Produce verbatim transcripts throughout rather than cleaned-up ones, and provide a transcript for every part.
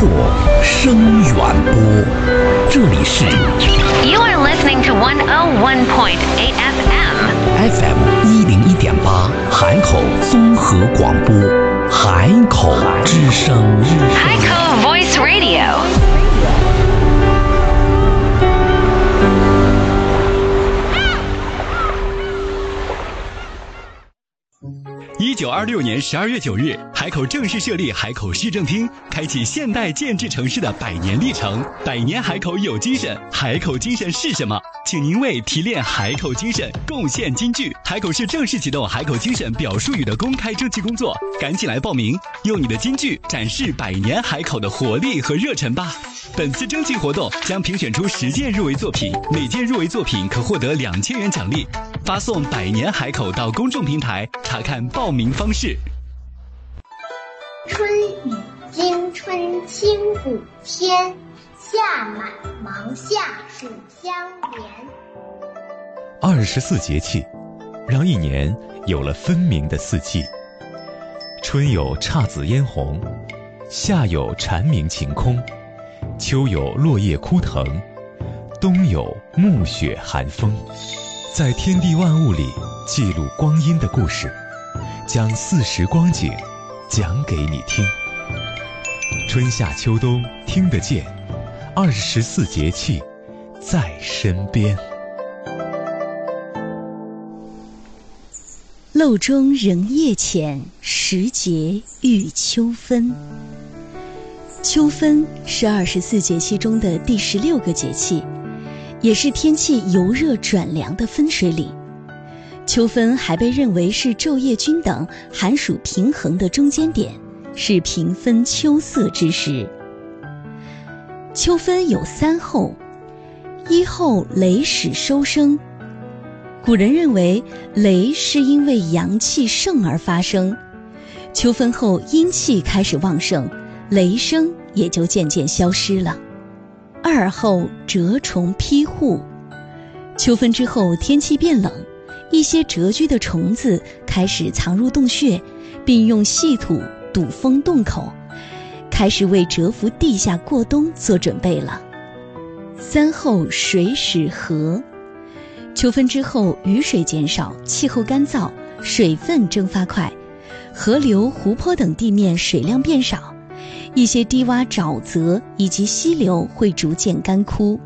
作，声远播。这里是 You are listening to one oh one point eight F M F M 一零一点八海口综合广播，海口之声， 海口 Voice Radio。 一九二六年十二月九日，海口正式设立海口市政厅，开启现代建制城市的百年历程。百年海口有精神，海口精神是什么？请您为提炼海口精神贡献金句。海口市正式启动海口精神表述语的公开征集工作，赶紧来报名，用你的金句展示百年海口的活力和热忱吧。本次征集活动将评选出十件入围作品，每件入围作品可获得两千元奖励。发送百年海口到公众平台查看报名方式。 春雨惊春清谷天，夏满芒夏暑相连。 二十四节气，让一年有了分明的四季。春有姹紫嫣红，夏有蝉鸣晴空，秋有落叶枯藤，冬有暮雪寒风。在天地万物里记录光阴的故事，将四时光景讲给你听。春夏秋冬听得见，二十四节气在身边。 漏中人夜浅，时节遇秋分。秋分是二十四节气中的第十六个节气，也是天气由热转凉的分水岭。秋分还被认为是昼夜均等、寒暑平衡的中间点，是平分秋色之时。秋分有三候：一候雷始收声。古人认为雷是因为阳气盛而发生，秋分后阴气开始旺盛，雷声也就渐渐消失了。二候蛰虫披户。秋分之后天气变冷，一些蛰居的虫子开始藏入洞穴，并用细土堵封洞口，开始为蛰伏地下过冬做准备了。三候水始涸。秋分之后雨水减少，气候干燥，水分蒸发快，河流、湖泊等地面水量变少，一些低洼沼泽以及溪流会逐渐干枯。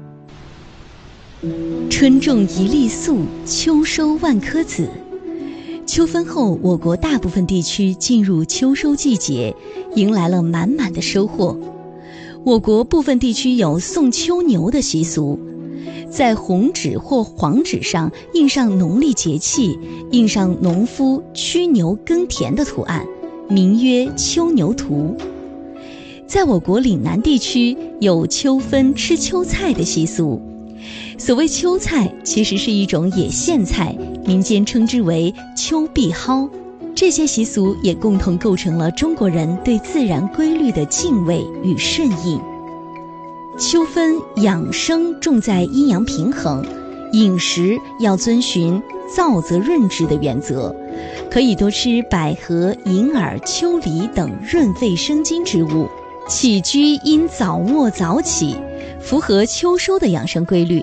春种一粒粟，秋收万颗子。秋分后，我国大部分地区进入秋收季节，迎来了满满的收获。我国部分地区有送秋牛的习俗，在红纸或黄纸上印上农历节气，印上农夫驱牛耕田的图案，名曰秋牛图。在我国岭南地区有秋分吃秋菜的习俗。所谓秋菜其实是一种野苋菜，民间称之为秋碧蒿。这些习俗也共同构成了中国人对自然规律的敬畏与顺应。秋分养生重在阴阳平衡，饮食要遵循燥则润之的原则，可以多吃百合、银耳、秋梨等润肺生津之物。起居应早卧早起，符合秋收的养生规律。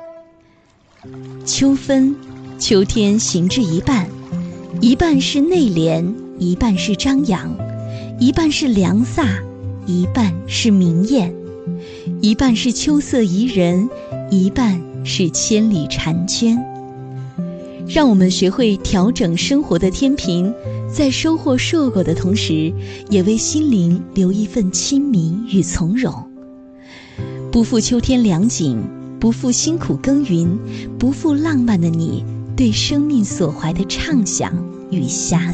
秋分，秋天行至一半，一半是内敛，一半是张扬，一半是凉飒，一半是明艳，一半是秋色宜人，一半是千里婵娟。让我们学会调整生活的天平，在收获硕果的同时，也为心灵留一份清明与从容。不负秋天良景，不负辛苦耕耘，不负浪漫的你对生命所怀的畅想与遐